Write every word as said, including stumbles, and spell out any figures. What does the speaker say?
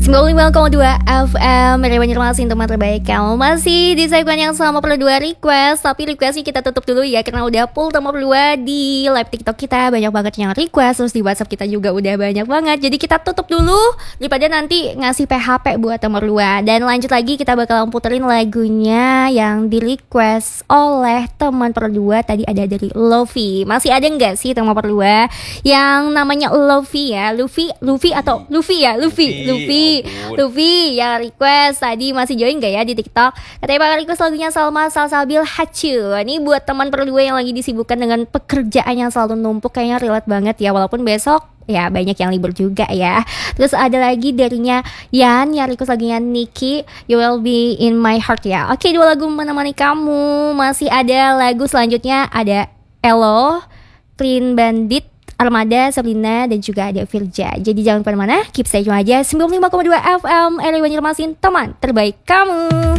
sembilan puluh lima koma dua F M dari Banjarmasin, teman terbaik kamu. Masih di segmen yang sama perlu dua request. Tapi requestnya kita tutup dulu ya, karena udah full nomor dua di live TikTok kita. Banyak banget yang request, terus di WhatsApp kita juga udah banyak banget. Jadi kita tutup dulu daripada nanti ngasih P H P buat nomor dua. Dan lanjut lagi, kita bakal puterin lagunya yang di request oleh teman per dua. Tadi ada dari Luffy. Masih ada nggak sih teman per dua yang namanya Luffy ya? Luffy, Luffy atau Luffy ya? Luffy, Luffy. Luffy yang request tadi masih join gak ya di TikTok? Katanya bakal request lagunya Salma Salsabil Hacu. Ini buat teman berdua yang lagi disibukkan dengan pekerjaan yang selalu numpuk, kayaknya relate banget ya, walaupun besok ya banyak yang libur juga ya. Terus ada lagi darinya Yan yang request lagunya Nicki, You Will Be In My Heart ya. Oke, dua lagu menemani kamu. Masih ada lagu selanjutnya, ada Elo, Clean Bandit, Armada, Sabrina, dan juga ada Virja. Jadi jangan kemana-mana, keep stay tune aja sembilan puluh lima koma dua F M R W Banjarmasin, teman terbaik kamu.